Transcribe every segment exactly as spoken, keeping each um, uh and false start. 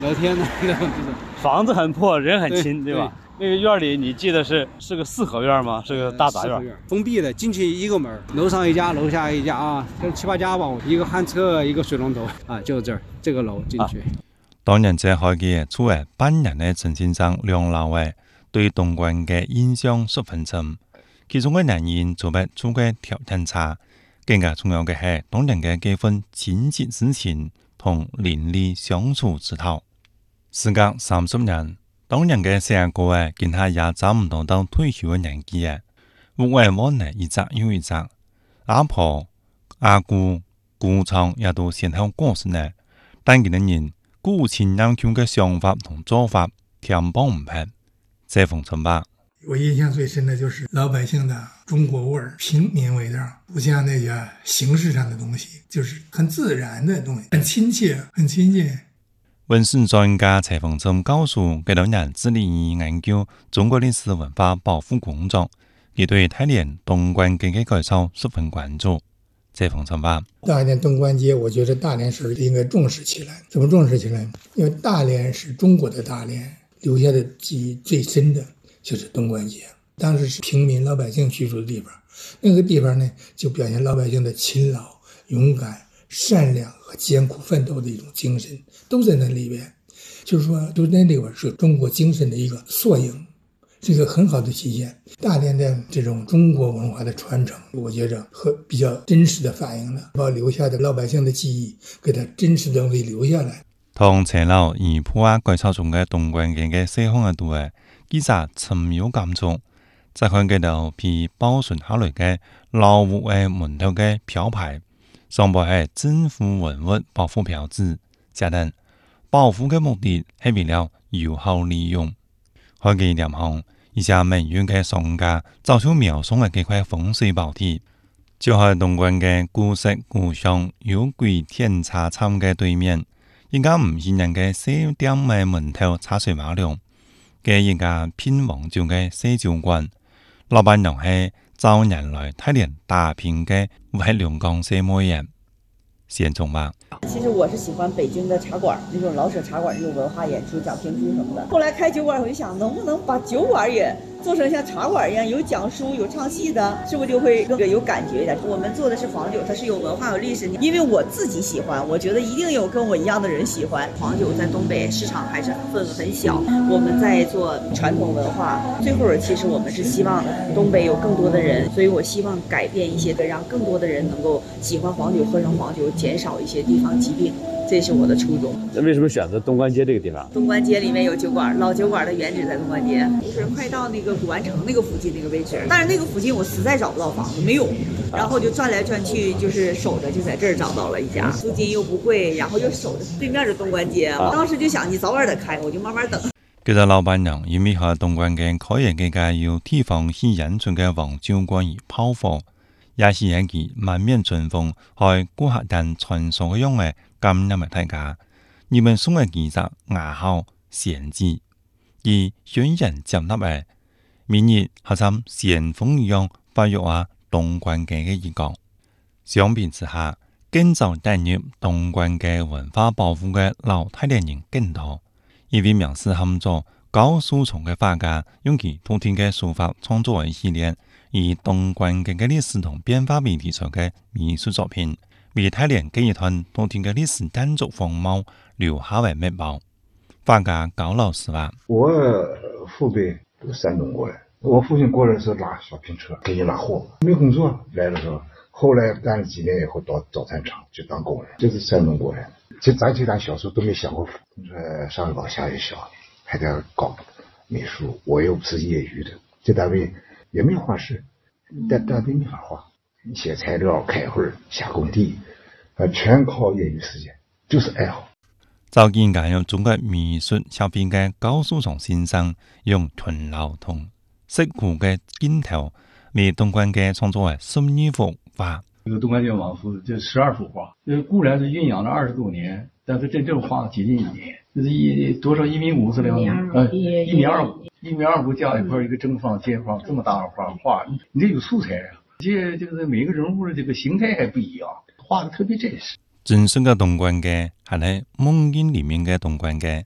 聊天的那种这种。 房子很破，人很亲，对吧？那个院里你记得是是个四合院吗？是个大杂院， 封闭的，进去一个门，楼上一家，楼下一家啊，就七八家吧。一个旱厕，一个水龙头啊，就这儿这个楼进去。啊、 当年在海基厝嘅本人嘅陈先生梁老嘅对东莞嘅印象十分深，其中嘅原因就係住嘅條件差，更加重要嘅係當年嘅幾分親切之情同鄰里相處之道。時隔三十年。當年嘅細個誒，見下也找唔到到退休嘅年紀誒，屋外門呢一隻又一隻，阿婆、阿姑、姑丈也都先後過世呢。但佢哋人古前人強嘅想法同做法，天幫唔平。這封春吧， 我印象最深的就是老百姓的中國味兒、平民味道，不像那些形式上的東西，就是很自然的東西，很親切，很親近。 文史專家蔡鳳春告訴幾多人致力於研究中國歷史文化保護工作，佢對大連東莞街嘅改造十分關注。蔡鳳春話： 大連東莞街，我覺得大連市應該重視起來。怎麼重視起來？因為大連是中國的大連，留下的記憶最深的就是東莞街。當時是平民老百姓居住的地方，那個地方呢，就表現老百姓的勤勞、勇敢、善良和艱苦奮鬥的一種精神，都在那裏邊。就是說，就那裏邊是中國精神的一個縮影，是一個很好的體現。大連的這種中國文化的傳承，我覺着和比較真實的反映了把留下的老百姓的記憶，給它真實的會留下來。 同陳老而破壞改造中嘅東莞街嘅西方嘅度誒，記者深有感觸。再看佢度被保存下來嘅老屋嘅門頭嘅標牌。上報係政府文物保護標誌，假定保護嘅目的係為了有效利用。開幾點後，一家名苑嘅商家早就描述嘅幾塊風水寶地，就喺東莞嘅古色古香有鬼天茶餐嘅對面，一家唔顯人嘅小店嘅門頭茶水馬路嘅一家偏黃酒嘅西酒館，老闆娘係早年來大連打拼嘅外兩江西妹人。先總吧。 其實我是喜歡北京的茶館，那種老舍茶館那種文化演出、講評書什麼的。後來開酒館，我就想能不能把酒館也做成像茶館一樣，有講書、有唱戲的，是不是就會更有感覺一點？我們做的是黃酒，它是有文化、有歷史。因為我自己喜歡，我覺得一定有跟我一樣的人喜歡。黃酒在東北市場還是份額很小，我們在做傳統文化。最後其實我們是希望東北有更多的人，所以我希望改變一些的，讓更多的人能夠喜歡黃酒，喝成黃酒，減少一些地方疾病。這是我的初衷。 那為什麼選擇東莞街這個地方？ 東莞街裡面有酒館，老酒館的原址在東莞街，就是快到那個古玩城那個附近那個位置。但是那個附近我實在找不到房子，沒有，然後就轉來轉去，就是守着，就在這兒找到了一家，租金又不貴，然後又守着對面是東莞街。我當時就想，你早晚得開，我就慢慢等。 其實老闆娘因為喺東莞嘅開業嘅家有地方去引進嘅黃酒館而拋貨，也是一件滿面春風，喺顧客間傳授嘅用嘅。咁樣嘅大家，你們送嘅記者牙口賢智，而選人接納嘅，明日好似旋風一樣發育喺東莞街嘅一角。相比之下，更早帶入東莞街文化保護嘅老大連人更多。一位描述喊做高樹松嘅畫家，用其獨特嘅書法創作一系列以東莞街嘅歷史同變化為題材嘅藝術作品。為大連這一段獨特嘅歷史單族風貌留下為墨寶。畫家高老師話： 我父輩都是山東過來，我父親過來的時候拉小拼車，給你拉貨，沒工作來的時候，後來幹了幾年以後到早餐廠就當工人，就是山東過來。其實咱其他小時候都沒想過，呃，上有老下有小，還得搞美術，我又不是業餘的，這單位也沒畫室，但單位沒法畫。寫材料、開會、下工地，呃，全靠業餘時間，就是愛好。 早見介用中國美術小編嘅高樹松先生，用屯老同石鼓嘅鏡頭，為東莞街創作嘅十二幅畫。 這個東莞街王府這十二幅畫，這固然是醞釀了二十多年，但是真正畫了接近一年，就是一多少一米五是兩米，呃，一米二五，一米二五加一塊一個正方、尖方這麼大的畫畫，你這有素材啊。這就是每個人物的這個形態還不一樣，畫得特別真實。 真實嘅東莞街係喺夢境裡面嘅東莞街，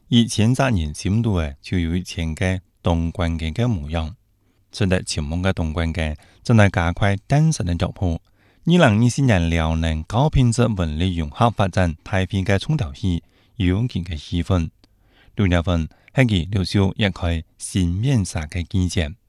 以前十年深度嘅就有以前嘅東關嘅嘅模樣。取得前門嘅東關嘅正係加快登實嘅腳步。二零二四年遼寧高品質文旅融合發展太平嘅重頭戲，有佢嘅氣氛。六月份係其留守一開新面紗嘅基建。